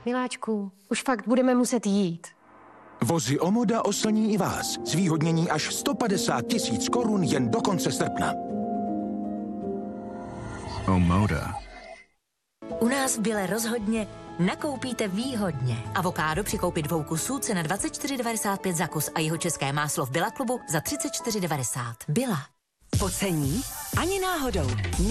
Miláčku, už fakt budeme muset jít. Vozy Omoda oslní i vás. Zvýhodnění až 150 000 korun jen do konce srpna. Omoda. U nás v Bile rozhodně nakoupíte výhodně. Avokádo při koupi 2 kusů cena 24,95 za kus a jeho české máslo v Billa klubu za 34,90. Billa. Pocení? Ani náhodou.